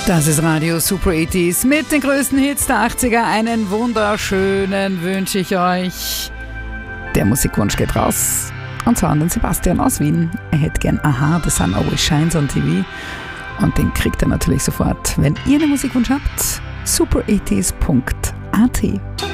Das ist Radio Super 80s mit den größten Hits der 80er. Einen wunderschönen wünsche ich euch. Der Musikwunsch geht raus. Und zwar an den Sebastian aus Wien. Er hätte gern Aha, The Sun Always Shines on TV. Und den kriegt er natürlich sofort, wenn ihr einen Musikwunsch habt. super80s.at